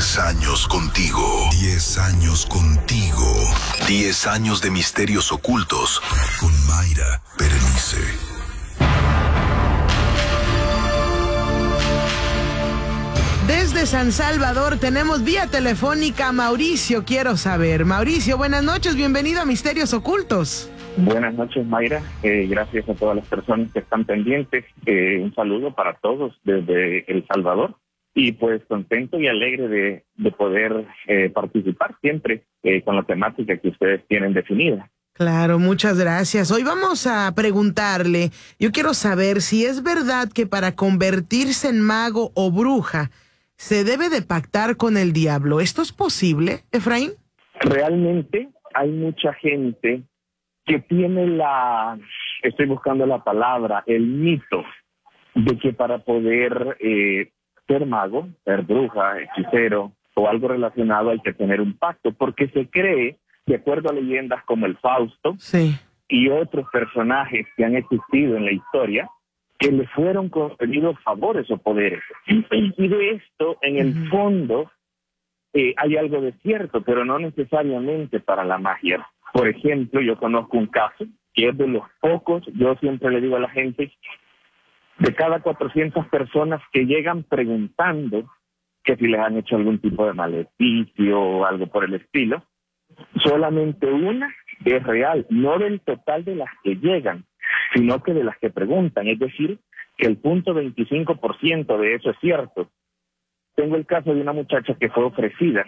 10 años contigo. 10 años contigo. 10 años de misterios ocultos con Mayra Berenice. Desde San Salvador tenemos vía telefónica a Mauricio. Quiero saber. Mauricio, buenas noches. Bienvenido a Misterios Ocultos. Buenas noches, Mayra. Gracias a todas las personas que están pendientes. Un saludo para todos desde El Salvador. Y pues contento y alegre de poder participar siempre con la temática que ustedes tienen definida. Claro, muchas gracias. Hoy vamos a preguntarle, yo quiero saber si es verdad que para convertirse en mago o bruja se debe de pactar con el diablo. ¿Esto es posible, Efraín? Realmente hay mucha gente que tiene estoy buscando la palabra, el mito de que para poder ser mago, ser bruja, hechicero o algo relacionado hay que tener un pacto, porque se cree, de acuerdo a leyendas como el Fausto, sí, y otros personajes que han existido en la historia, que le fueron concedidos favores o poderes. Y de esto, en el fondo, hay algo de cierto, pero no necesariamente para la magia. Por ejemplo, yo conozco un caso que es de los pocos, yo siempre le digo a la gente, de cada 400 personas que llegan preguntando que si les han hecho algún tipo de maleficio o algo por el estilo, solamente una es real, no del total de las que llegan, sino que de las que preguntan, es decir, que el 0.25% de eso es cierto. Tengo el caso de una muchacha que fue ofrecida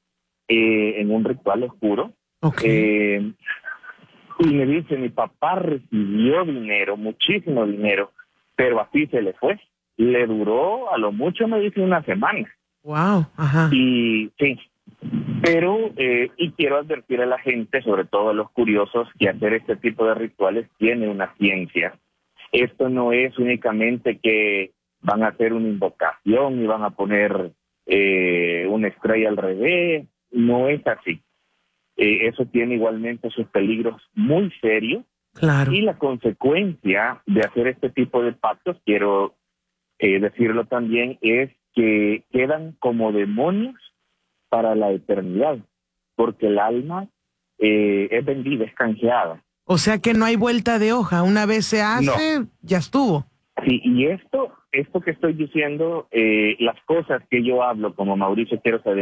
en un ritual oscuro, y me dice, mi papá recibió dinero, muchísimo dinero, pero así se le fue. Le duró, a lo mucho me dice, una semana. Wow, ajá. Y sí, pero, y quiero advertir a la gente, sobre todo a los curiosos, que hacer este tipo de rituales tiene una ciencia. Esto no es únicamente que van a hacer una invocación y van a poner una estrella al revés, no es así. Eso tiene igualmente sus peligros muy serios. Claro. Y la consecuencia de hacer este tipo de pactos, quiero decirlo también, es que quedan como demonios para la eternidad, porque el alma es vendida, es canjeada. O sea que no hay vuelta de hoja, una vez se hace, no. Ya estuvo. Sí, y esto que estoy diciendo, las cosas que yo hablo como Mauricio,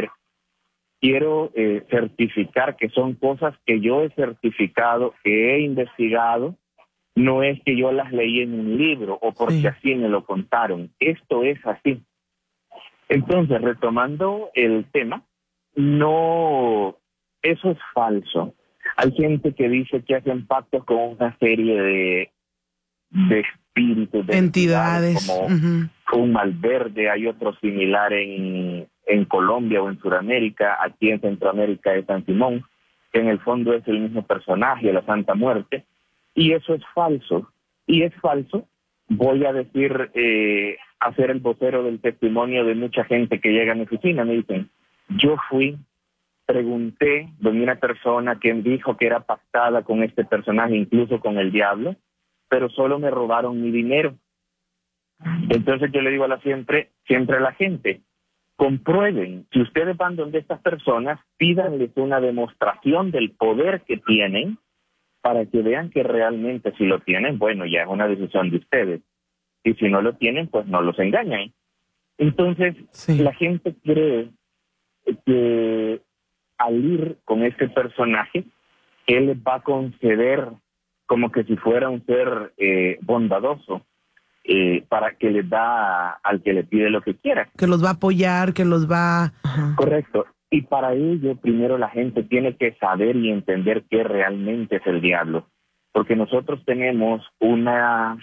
quiero certificar que son cosas que yo he certificado, que he investigado, no es que yo las leí en un libro o porque así me lo contaron, esto es así. Entonces, retomando el tema, no, eso es falso. Hay gente que dice que hacen pactos con una serie de espíritus, de entidades, como un Malverde, hay otro similar en Colombia o en Sudamérica, aquí en Centroamérica es San Simón, que en el fondo es el mismo personaje, la Santa Muerte, y eso es falso. Y es falso, voy a decir, hacer el vocero del testimonio de mucha gente que llega a mi oficina, me dicen, yo fui, pregunté de una persona que dijo que era pactada con este personaje, incluso con el diablo, pero solo me robaron mi dinero. Entonces yo le digo siempre a la gente, comprueben, si ustedes van donde estas personas, pídanles una demostración del poder que tienen para que vean que realmente si lo tienen, bueno, ya es una decisión de ustedes. Y si no lo tienen, pues no los engañan. Entonces, la gente cree que al ir con este personaje, él les va a conceder como que si fuera un ser bondadoso, para que les da al que le pide lo que quiera. Que los va a apoyar, que los va... Correcto. Y para ello, primero la gente tiene que saber y entender qué realmente es el diablo. Porque nosotros tenemos una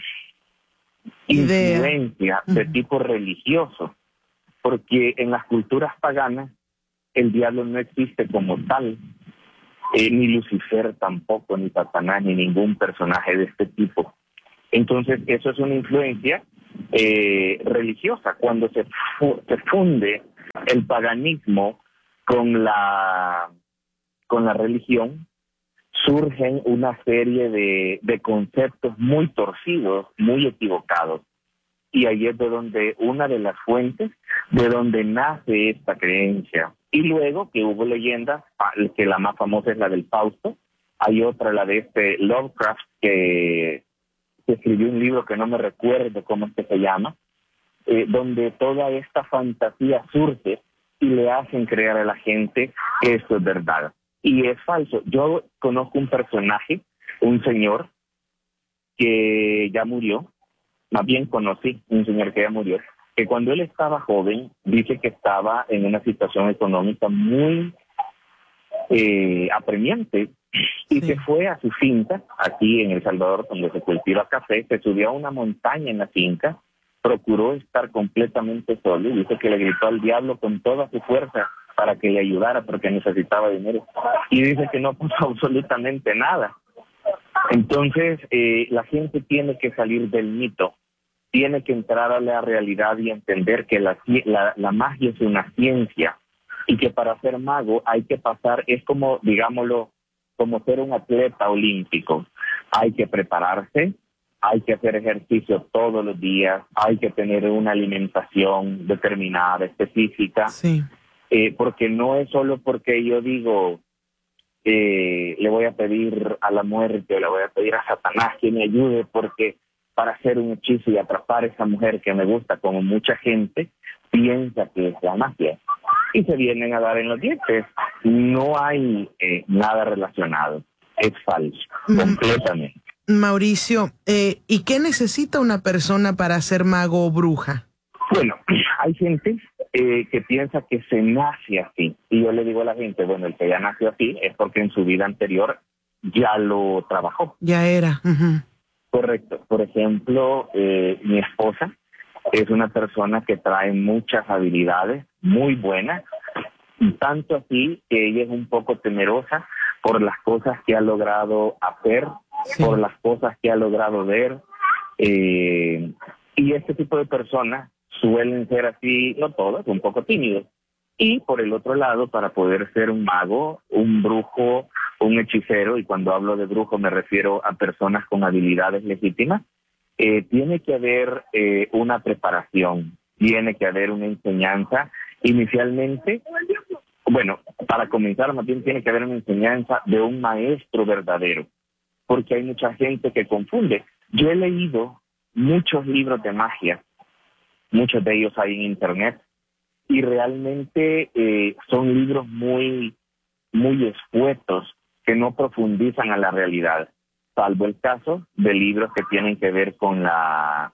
influencia de tipo religioso. Porque en las culturas paganas, el diablo no existe como tal. Ni Lucifer tampoco, ni Satanás, ni ningún personaje de este tipo. Entonces, eso es una influencia religiosa. Cuando se funde el paganismo con la religión, surgen una serie de conceptos muy torcidos, muy equivocados. y ahí es de donde una de las fuentes de donde nace esta creencia. Y luego que hubo leyendas, que la más famosa es la del Fausto, hay otra, la de este Lovecraft, que escribió un libro que no me recuerdo cómo es que se llama, donde toda esta fantasía surge y le hacen creer a la gente que esto es verdad. Y es falso. Yo conozco un personaje, un señor que ya murió, más bien conocí un señor que ya murió, que cuando él estaba joven, dice que estaba en una situación económica muy apremiante, y se fue a su finca, aquí en El Salvador, donde se cultiva café, se subió a una montaña en la finca, procuró estar completamente solo, y dice que le gritó al diablo con toda su fuerza para que le ayudara porque necesitaba dinero, y dice que no puso absolutamente nada. Entonces, la gente tiene que salir del mito, tiene que entrar a la realidad y entender que la magia es una ciencia, y que para ser mago hay que pasar, es como, digámoslo, como ser un atleta olímpico. Hay que prepararse, hay que hacer ejercicio todos los días, hay que tener una alimentación determinada, específica, Sí. Porque no es solo porque yo digo, le voy a pedir a la muerte, o le voy a pedir a Satanás que me ayude, porque para hacer un hechizo y atrapar a esa mujer que me gusta, como mucha gente piensa que es la magia, y se vienen a dar en los dientes. No hay nada relacionado, es falso, completamente. Mauricio, ¿y qué necesita una persona para ser mago o bruja? Bueno, hay gente que piensa que se nace así, y yo le digo a la gente, bueno, el que ya nació así es porque en su vida anterior ya lo trabajó. Ya era. Uh-huh. Correcto. Por ejemplo, mi esposa es una persona que trae muchas habilidades muy buenas, y tanto así que ella es un poco temerosa por las cosas que ha logrado hacer, sí, por las cosas que ha logrado ver, y este tipo de personas suelen ser así, no todas, un poco tímidos. Y por el otro lado, para poder ser un mago, un brujo, un hechicero, y cuando hablo de brujo me refiero a personas con habilidades legítimas, tiene que haber una preparación, tiene que haber una enseñanza. Inicialmente, bueno, para comenzar, más bien tiene que haber una enseñanza de un maestro verdadero, porque hay mucha gente que confunde. Yo he leído muchos libros de magia, muchos de ellos hay en internet, y realmente son libros muy, muy escuetos que no profundizan a la realidad, salvo el caso de libros que tienen que ver con la,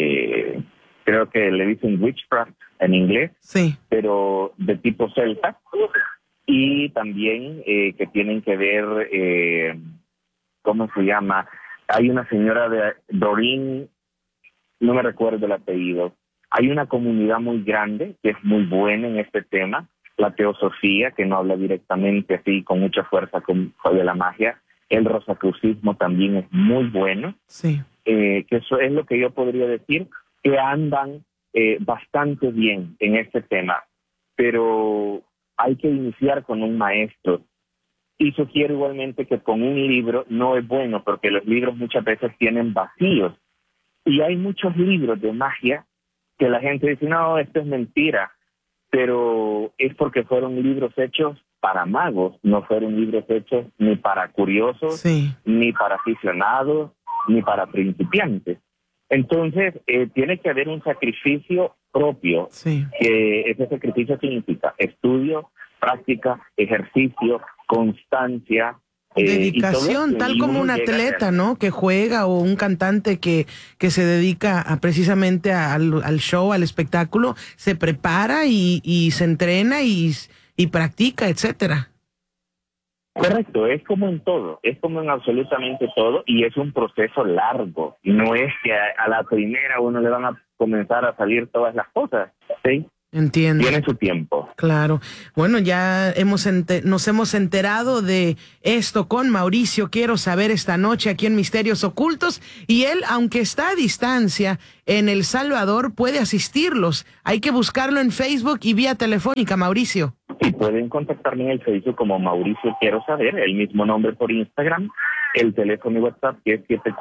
creo que le dicen witchcraft en inglés, sí, pero de tipo celta, y también que tienen que ver, ¿cómo se llama? Hay una señora de Doreen, no me recuerdo el apellido. Hay una comunidad muy grande que es muy buena en este tema, la teosofía, que no habla directamente así con mucha fuerza de la magia. El rosacrucismo también es muy bueno. Sí. Que eso es lo que yo podría decir, que andan bastante bien en este tema, pero hay que iniciar con un maestro. Y sugiero igualmente que con un libro no es bueno, porque los libros muchas veces tienen vacíos. Y hay muchos libros de magia que la gente dice, no, esto es mentira, pero es porque fueron libros hechos para magos, no fueron libros hechos ni para curiosos, sí, ni para aficionados, ni para principiantes. Entonces, tiene que haber un sacrificio propio, sí, que ese sacrificio significa estudio, práctica, ejercicio, constancia, dedicación, tal como un atleta, ¿no? Que juega, o un cantante que se dedica precisamente al show, al espectáculo, se prepara y se entrena y practica, etcétera. Correcto, es como en todo, es como en absolutamente todo, y es un proceso largo. No es que a la primera uno le van a comenzar a salir todas las cosas, ¿sí? Entiendo. Tiene su tiempo. Claro. Bueno, ya nos hemos enterado de esto con Mauricio Quiero Saber esta noche aquí en Misterios Ocultos, y él, aunque está a distancia en El Salvador, puede asistirlos. Hay que buscarlo en Facebook y vía telefónica, Mauricio. Sí, pueden contactarme en el Facebook como Mauricio Quiero Saber, el mismo nombre por Instagram, el teléfono y WhatsApp, que es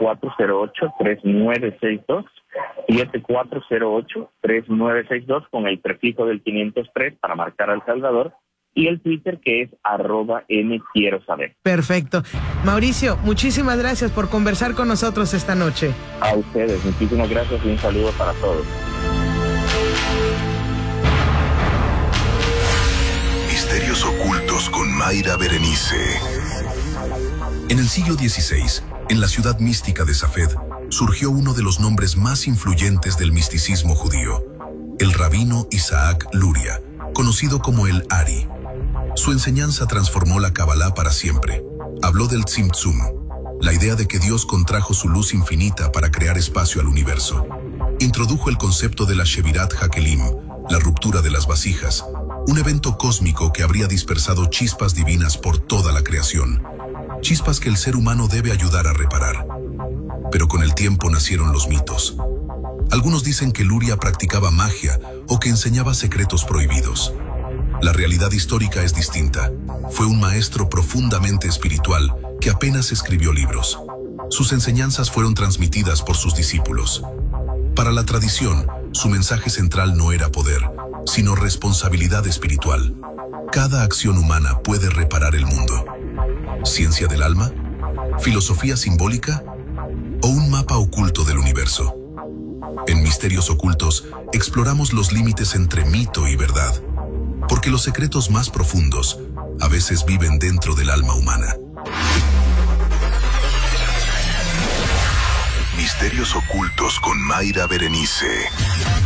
7408-3962, 7408-3962, con el prefijo del 503 para marcar a El Salvador, y el Twitter, que es @mquierosaber. Perfecto. Mauricio, muchísimas gracias por conversar con nosotros esta noche. A ustedes, muchísimas gracias y un saludo para todos. Misterios ocultos con Mayra Berenice. En el siglo XVI, en la ciudad mística de Safed, surgió uno de los nombres más influyentes del misticismo judío, el rabino Isaac Luria, conocido como el Ari. Su enseñanza transformó la Kabbalah para siempre. Habló del Tzimtzum, la idea de que Dios contrajo su luz infinita para crear espacio al universo. Introdujo el concepto de la Shevirat HaKelim, la ruptura de las vasijas, un evento cósmico que habría dispersado chispas divinas por toda la creación, chispas que el ser humano debe ayudar a reparar. Pero con el tiempo nacieron los mitos. Algunos dicen que Luria practicaba magia o que enseñaba secretos prohibidos. La realidad histórica es distinta. Fue un maestro profundamente espiritual que apenas escribió libros. Sus enseñanzas fueron transmitidas por sus discípulos. Para la tradición, su mensaje central no era poder, sino responsabilidad espiritual. Cada acción humana puede reparar el mundo. ¿Ciencia del alma? ¿Filosofía simbólica? ¿O un mapa oculto del universo? En Misterios Ocultos, exploramos los límites entre mito y verdad, porque los secretos más profundos a veces viven dentro del alma humana. Misterios Ocultos con Mayra Berenice.